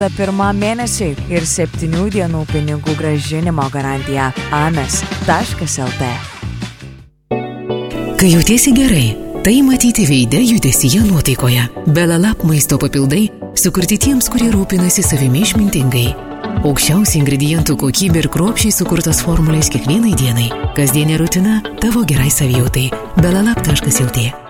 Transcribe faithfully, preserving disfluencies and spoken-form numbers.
Pirmą mėnesį ir septynių dienų pinigų grąžinimo garantija. ames taškas lt. Kai jautiesi gerai, tai matyti veide, judesyje, nuotaikoje. Belalab maisto papildai sukurti tiems, kurie rūpinasi savimi išmintingai. Aukščiausia ingredientų kokybė ir kruopščiai sukurtos formulės kiekvienai dienai. Kasdienė rutina tavo gerai savijautai. belalab taškas lt.